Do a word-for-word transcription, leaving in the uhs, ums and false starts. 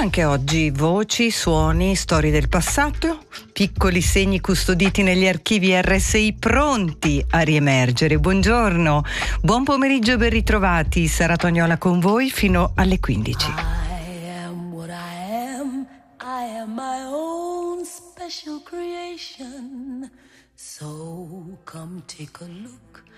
anche oggi voci, suoni, storie del passato, piccoli segni custoditi negli archivi R S I pronti a riemergere. Buongiorno, buon pomeriggio e ben ritrovati. Sara Tognola con voi fino alle quindici. I am what I am, I am my own special creation. So come take a look